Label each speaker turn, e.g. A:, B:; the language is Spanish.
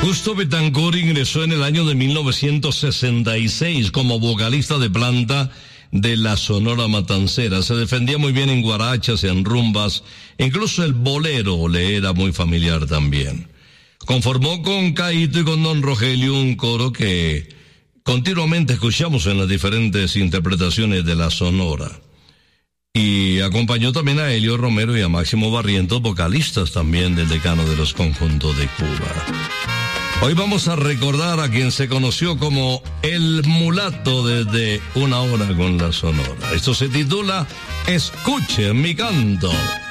A: Justo Betancourt ingresó en el año de 1966 como vocalista de planta de la Sonora Matancera. Se defendía muy bien en guarachas, en rumbas, incluso el bolero le era muy familiar también. Conformó con Caíto y con Don Rogelio un coro que continuamente escuchamos en las diferentes interpretaciones de la Sonora. Y acompañó también a Elio Romero y a Máximo Barrientos, vocalistas también del decano de los conjuntos de Cuba. Hoy vamos a recordar a quien se conoció como el mulato desde Una Hora con la Sonora. Esto se titula Escuchen mi canto.